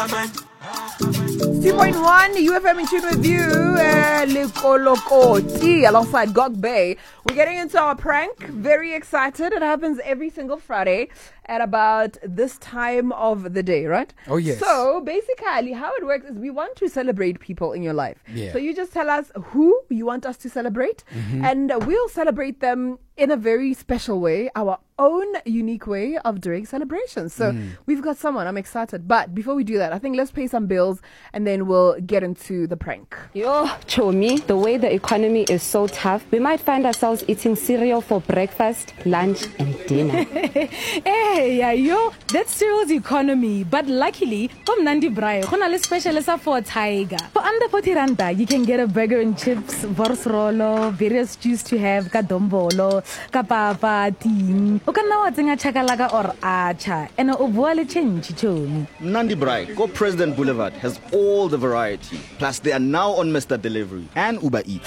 2.1 UFM in tune with you, Likolokoti, alongside Gog Bay. We're getting into our prank. Very excited. It happens every single Friday at about this time of the day, right? Oh, yes. So basically how it works is we want to celebrate people in your life. Yeah. So you just tell us who you want us to celebrate, and we'll celebrate them in a very special way, our own unique way of doing celebrations. So we've got someone. I'm excited. But before we do that, I think let's pay some bills and then we'll get into the prank. Yo, Chomi, the way the economy is so tough, we might find ourselves eating cereal for breakfast, lunch, and dinner. Hey, yeah, yo, that's cereal's economy. But luckily, from Nandi Braai, we have special for Tiger. For under 40 randa, you can get a burger and chips, vorsrolo, various juice to have, kadombolo, kapapa, ting. You can now think a chakalaka or acha, and a voile change, Chomi. Nandi Braai, Go President Boulevard has all the variety. Plus, they are now on Mr. Delivery and Uber Eats.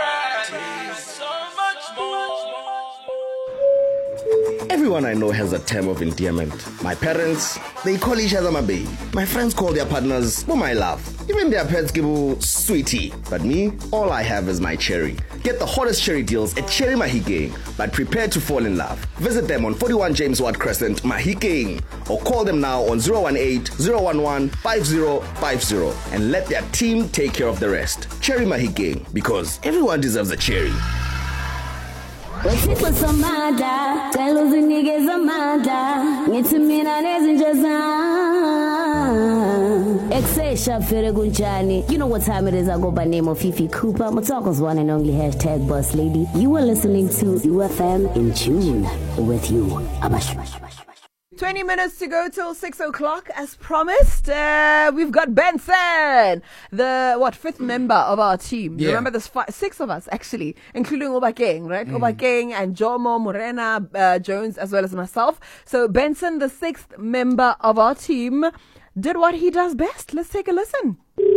Everyone I know has a term of endearment. My parents, they call each other my baby. My friends call their partners, oh my love. Even their pets give sweetie. But me, all I have is my cherry. Get the hottest cherry deals at Cherry Mahikeng, but prepare to fall in love. Visit them on 41 James Watt Crescent, Mahikeng, or call them now on 018-011-5050 and let their team take care of the rest. Cherry Mahikeng, because everyone deserves a cherry. Wasifu somada, kaluzi nige zamada, nitimina nezinjaza. Exesha Feregunchani. You know what time it is. I go by name of Fifi Cooper. Motoko's one and only hashtag boss lady. You are listening to UFM in tune with you. Abash. 20 minutes to go till 6 o'clock as promised. We've got Benson, the fifth member of our team. Yeah. Remember there's six of us actually, including Obakeng, right? Obakeng and Jomo, Morena, Jones, as well as myself. So Benson, the sixth member of our team, did what he does best. Let's take a listen.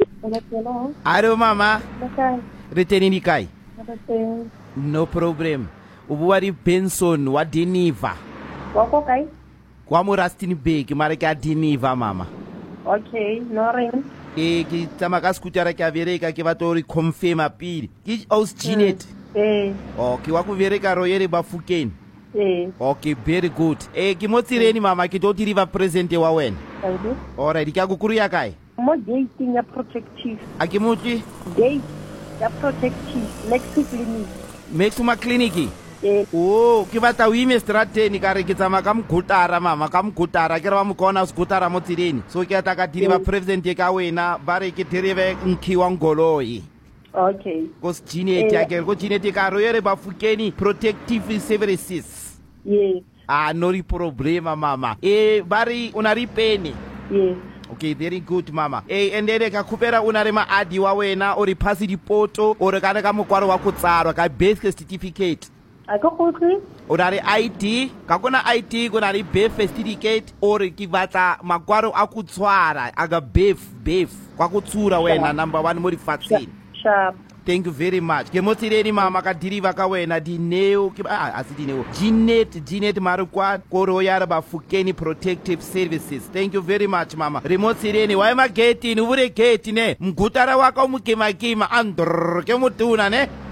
Hello, Mama. Okay. Returning Kai. Okay. No problem. Ubuwari Benson, what diniva? Okay. Kwamurastini beki mareka diniva mama. Okay, no ring. Ki tamaka skutara ka vereka ke batori confirma pili. Ki aus Ginet. Okay, waku vereka royere bafukeni. Okay, very good. Ki motireni mama ki doti riva presente wa wena. Thank you. Alright, ki akukuru ya kai. Mo dating ya protective. Akimuti? Date ya protective. Next clinic. Next ma clinic. Oh, ki bata wime strateni kare ki tsama ka mgutara mama ka mgutara ke re ba mokona skutara mo tsileni so ke ata ka diri ba president ka wena ba re ke direbe nkhiwa ngoloi. Okay. Ko Ginet ya ke ko Ginet ka ro yere ba fukeni protective services. Yes. No problema mama. Bari una ripeni. Yes. Okay, very good mama. Endele ka khupera una re ma adi wa wena o ri pass dipoto o re ka ka mokwaro wa kutsarwa ka birth certificate. I go quickly. Orare ID, kakona ID kunari birth certificate or ki batla makwaro a kutswara aga birth kwa kutsura wena number 1 mo difatseng. Sharp. Thank you very much. Ke motireni mama ka diriva ka wena dineo ke asidineo. Ginet marukwa koro yara ba Fukeni Protective Services. Thank you very much mama. Remote sireni wa ma gate ni ure gate ne mgutara waka umukima kima andr ke mutuna ne.